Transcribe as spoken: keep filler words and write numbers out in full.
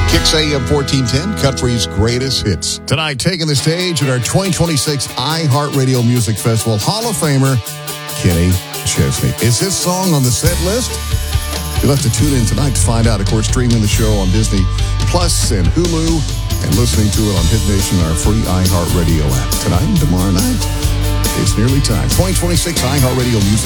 Kicks A M fourteen ten, Country's greatest hits. Tonight, taking the stage at our twenty twenty-six iHeartRadio Music Festival, Hall of Famer Kenny Chesney. Is this song on the set list? You'll have to tune in tonight to find out. Of course, streaming the show on Disney Plus and Hulu, and listening to it on Hit Nation, our free iHeartRadio app. Tonight and tomorrow night, it's nearly time. twenty twenty-six iHeartRadio Music